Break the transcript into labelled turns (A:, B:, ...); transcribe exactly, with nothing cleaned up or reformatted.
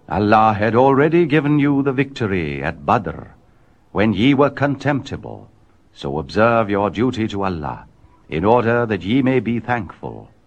A: Allah had already given you the victory at Badr, when ye were contemptible. So observe your duty to Allah, in order that ye may be thankful.